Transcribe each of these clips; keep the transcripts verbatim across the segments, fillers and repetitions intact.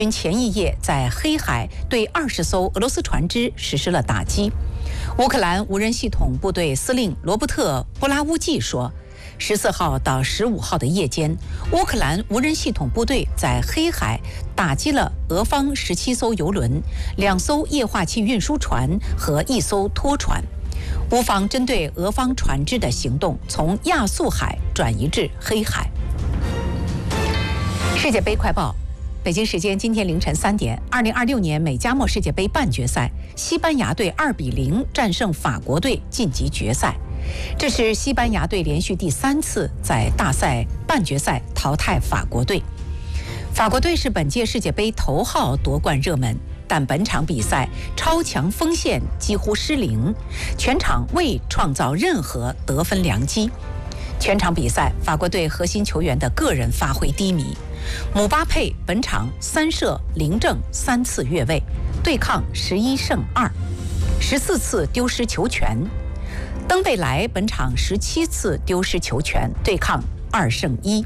军前一夜在黑海对二十艘俄罗斯船只实施了打击。乌克兰无人系统部队司令罗伯特·布拉乌季说，十四号到十五号的夜间，乌克兰无人系统部队在黑海打击了俄方十七艘油轮、两艘液化气运输船和一艘拖船。乌方针对俄方船只的行动从亚速海转移至黑海。世界杯快报。北京时间今天凌晨三点，二零二六年美加墨世界杯半决赛，西班牙队二比零战胜法国队晋级决赛。这是西班牙队连续第三次在大赛半决赛淘汰法国队。法国队是本届世界杯头号夺冠热门，但本场比赛超强锋线几乎失灵，全场未创造任何得分良机。全场比赛，法国队核心球员的个人发挥低迷。姆巴佩本场三射零正三次越位，对抗十一胜二，十四次丢失球权。登贝莱本场十七次丢失球权，对抗二胜一。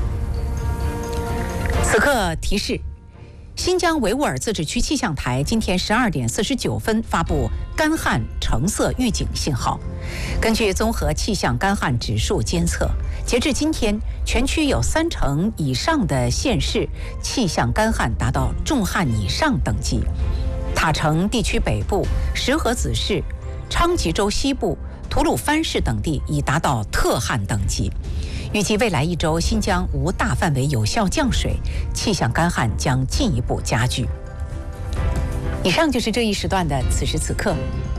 此刻提示：新疆维吾尔自治区气象台今天十二点四十九分发布干旱橙色预警信号。根据综合气象干旱指数监测，截至今天，全区有三成以上的县市气象干旱达到重旱以上等级。塔城地区北部、石河子市、昌吉州西部、吐鲁番市等地已达到特旱等级。预计未来一周，新疆无大范围有效降水，气象干旱将进一步加剧。以上就是这一时段的此时此刻。